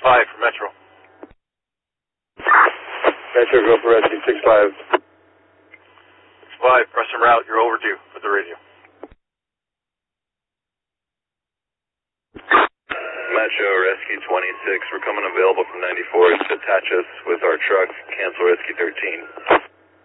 for Metro. Metro, go for rescue 6-5. 6-5, press en route. You're overdue with the radio. Metro, rescue 26. We're coming available from 94 to attach us with our truck. Cancel rescue 13.